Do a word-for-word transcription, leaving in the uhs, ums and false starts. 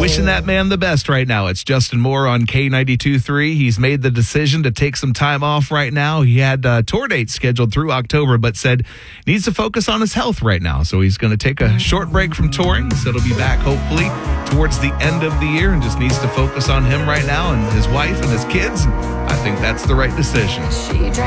Wishing that man the best right now. It's Justin Moore on K ninety-two point three. He's made the decision to take some time off right now. He had uh, tour dates scheduled through October, but said needs to focus on his health right now. So he's going to take a short break from touring. So he'll be back hopefully towards the end of the year and just needs to focus on him right now and his wife and his kids. I think that's the right decision.